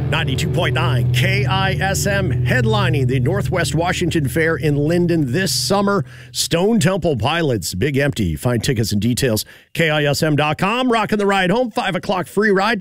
92.9 KISM headlining the Northwest Washington Fair in Linden this summer. Stone Temple Pilots, Big Empty. Find tickets and details, KISM.com. Rocking the ride home, 5 o'clock free ride.